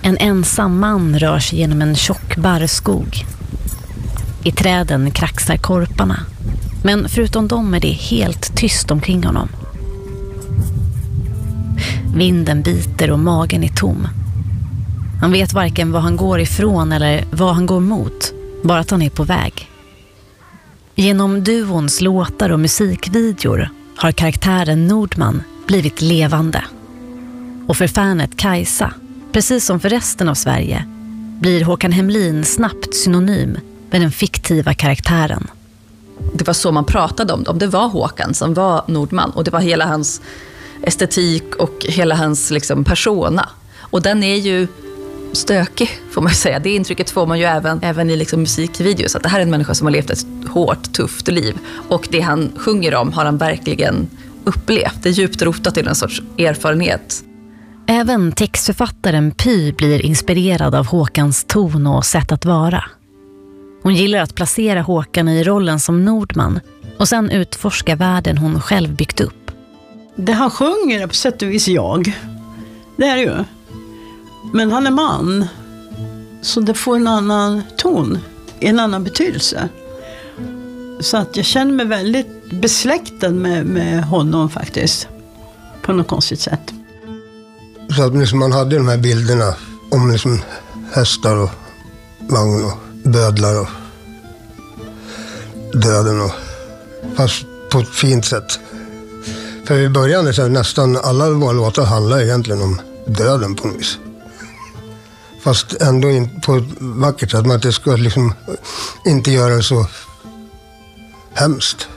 En ensam man rör sig genom en tjock barrskog. I träden kraxar korparna. Men förutom dem är det helt tyst omkring honom. Vinden biter och magen är tom. Han vet varken var han går ifrån eller vad han går mot. Bara att han är på väg. Genom duons låtar och musikvideor har karaktären Nordman blivit levande. Och för fanet Kajsa, precis som för resten av Sverige, blir Håkan Hemlin snabbt synonym med den fiktiva karaktären. Det var så man pratade om dem. Det var Håkan som var Nordman. Och det var hela hans estetik och hela hans liksom persona. Och den är ju stökig, får man säga. Det intrycket får man ju även i liksom musikvideos. Att det här är en människa som har levt ett hårt, tufft liv. Och det han sjunger om har han verkligen upplevt. Det är djupt rotat i en sorts erfarenhet. Även textförfattaren Py blir inspirerad av Håkans ton och sätt att vara. Hon gillar att placera Håkan i rollen som Nordman och sen utforska världen hon själv byggt upp. Det han sjunger är på sätt och vis jag. Det är det ju. Men han är man. Så det får en annan ton, en annan betydelse. Så att jag känner mig väldigt besläktad med honom faktiskt. På något konstigt sätt. Så att liksom man hade de här bilderna om liksom hästar och vagn och bödlar och döden. Fast på ett fint sätt. För i början så nästan alla våra låtar handlar egentligen om döden på något vis. Fast ändå på ett vackert sätt. Man att det ska liksom inte göra det så hemskt.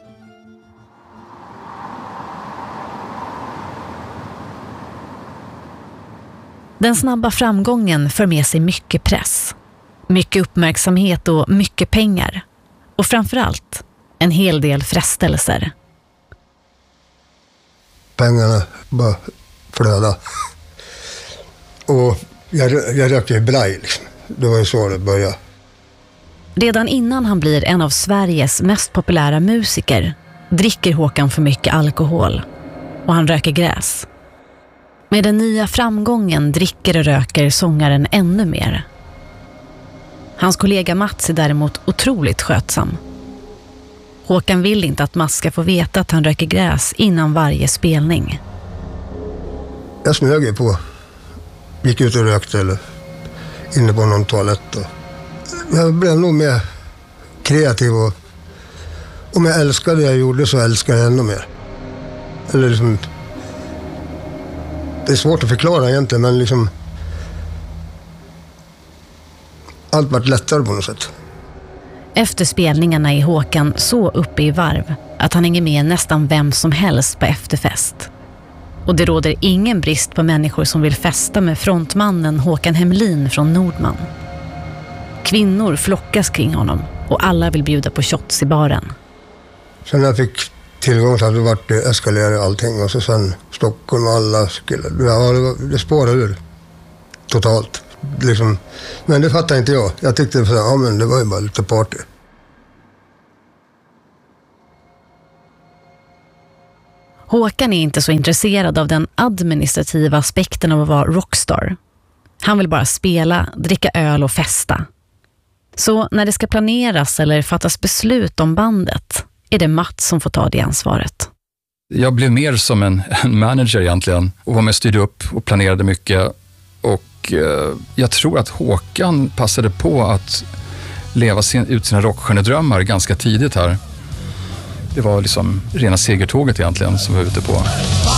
Den snabba framgången för med sig mycket press. Mycket uppmärksamhet och mycket pengar. Och framförallt en hel del frestelser. Pengarna bara flöda. Och jag rökte ju braj liksom. Det var ju så det började. Redan innan han blir en av Sveriges mest populära musiker dricker Håkan för mycket alkohol. Och han röker gräs. Med den nya framgången dricker och röker sångaren ännu mer. Hans kollega Mats är däremot otroligt skötsam. Håkan vill inte att Mats ska få veta att han röker gräs innan varje spelning. Jag smög ju på. Gick ut och rökte eller inne på någon toalett. Jag blev nog mer kreativ och om jag älskade det jag gjorde så älskade jag ännu mer. Eller liksom, det är svårt att förklara egentligen, men liksom allt var lättare på något sätt. Efter spelningarna är Håkan så uppe i varv att han hänger med nästan vem som helst på efterfest. Och det råder ingen brist på människor som vill festa med frontmannen Håkan Hemlin från Nordman. Kvinnor flockas kring honom och alla vill bjuda på shots i baren. Sen jag fick tillgång till att det vart eskalerade allting och så sen Stockholm och alla skulle. Ja, det spårade ur totalt. Liksom. Men det fattar inte jag. Jag tyckte att ja, men det var ju bara lite party. Håkan är inte så intresserad av den administrativa aspekten av att vara rockstar. Han vill bara spela, dricka öl och festa. Så när det ska planeras eller fattas beslut om bandet är det Mats som får ta det ansvaret. Jag blev mer som en manager egentligen och var med och styrde upp och planerade mycket. Och jag tror att Håkan passade på att leva ut sina rockstjärnedrömmar ganska tidigt här. Det var liksom rena segertåget egentligen som vi var ute på.